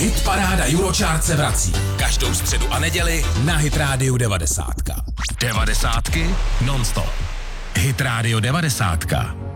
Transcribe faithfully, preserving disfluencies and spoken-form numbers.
Hitparáda Eurochart se vrací. Každou středu a neděli na Hit Radio devadesát. Devadesátky non-stop. Hit Radio devadesát.